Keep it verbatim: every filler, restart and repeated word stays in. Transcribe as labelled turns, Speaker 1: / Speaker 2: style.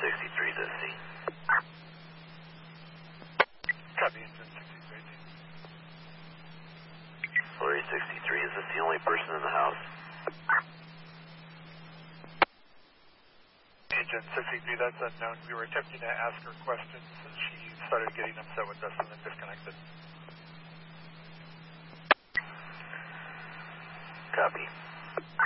Speaker 1: sixty-three is at sea.
Speaker 2: Copy, engine sixty-three.
Speaker 1: Flurry sixty-three, is this the only person in the house?
Speaker 2: Engine sixty-three, that's unknown. We were attempting to ask her questions, and she started getting upset with us and then disconnected.
Speaker 1: Copy,